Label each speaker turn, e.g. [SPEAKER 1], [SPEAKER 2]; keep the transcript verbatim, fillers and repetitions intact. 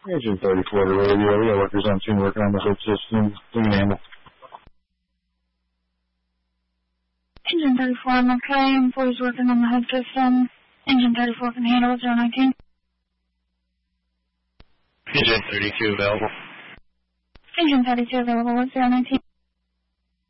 [SPEAKER 1] Engine thirty-four to radio. We got workers on scene working on the hood system. Bring an ambulance.
[SPEAKER 2] Engine thirty-four, I'm okay. Employees working on the hood system. Engine thirty-four can handle zero nineteen.
[SPEAKER 3] Engine thirty-two available.
[SPEAKER 2] Engine thirty-two available with zero nineteen.